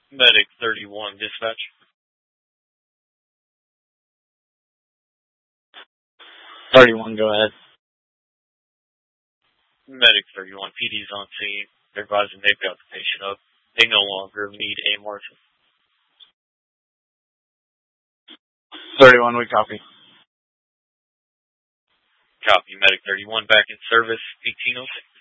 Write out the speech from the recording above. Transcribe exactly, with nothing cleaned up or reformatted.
Medic thirty-one, dispatch. thirty-one, go ahead. Medic thirty-one, P D's on scene. They're advising they've got the patient up. They no longer need a marshal. thirty-one, we copy. Copy. Medic thirty-one back in service, eighteen oh six.